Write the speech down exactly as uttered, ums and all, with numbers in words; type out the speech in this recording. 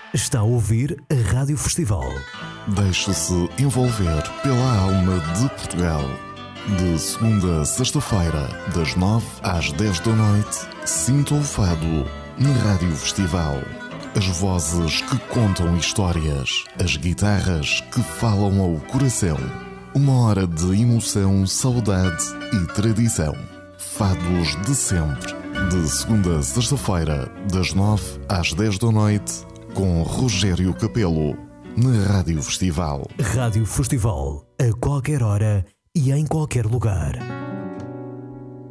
Está a ouvir a Rádio Festival. Deixe-se envolver pela alma de Portugal. De segunda a sexta-feira, das nove às dez da noite, sinta o fado na Rádio Festival. As vozes que contam histórias, as guitarras que falam ao coração. Uma hora de emoção, saudade e tradição. Fados de sempre. De segunda a sexta-feira, das nove às dez da noite, com Rogério Capelo, na Rádio Festival. Rádio Festival, a qualquer hora e em qualquer lugar.